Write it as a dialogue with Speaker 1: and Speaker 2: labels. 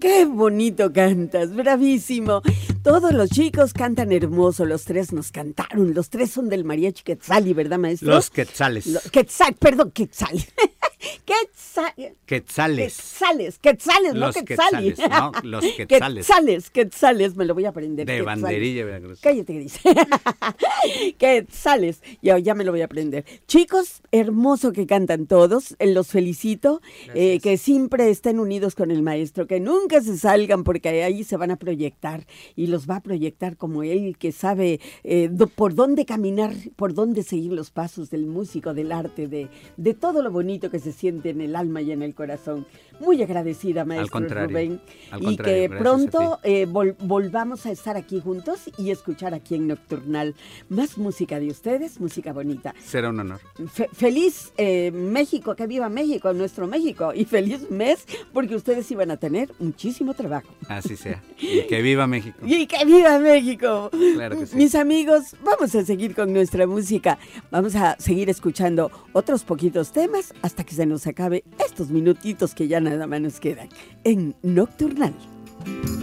Speaker 1: qué bonito cantas, bravísimo. Todos los chicos cantan hermoso, los tres nos cantaron, los tres son del mariachi Quetzali, ¿verdad, maestro?
Speaker 2: Los Quetzales.
Speaker 1: Quetzales.
Speaker 2: Quetzales.
Speaker 1: No
Speaker 2: los
Speaker 1: Quetzali.
Speaker 2: Quetzales, no, los Quetzales.
Speaker 1: Quetzales, me lo voy a aprender.
Speaker 2: De
Speaker 1: Quetzales.
Speaker 2: Banderilla, Veracruz.
Speaker 1: Cállate, Gris. Quetzales, ya me lo voy a aprender. Chicos, hermoso que cantan todos, los felicito, que siempre estén unidos con el maestro, que nunca se salgan porque ahí se van a proyectar y los va a proyectar como él, que sabe por dónde caminar, por dónde seguir los pasos del músico, del arte, de todo lo bonito que se siente en el alma y en el corazón. Muy agradecida, maestro Rubén. Y que pronto volvamos a estar aquí juntos y escuchar aquí en Nocturnal más música de ustedes, música bonita.
Speaker 2: Será un honor.
Speaker 1: Feliz México, que viva México, nuestro México, y feliz mes, porque ustedes iban a tener muchísimo trabajo.
Speaker 2: Así sea. Y que viva México.
Speaker 1: ¡Y que viva México!
Speaker 2: Claro que sí.
Speaker 1: Mis amigos, vamos a seguir con nuestra música. Vamos a seguir escuchando otros poquitos temas hasta que se nos acabe estos minutitos que ya nada más nos quedan en Nocturnal.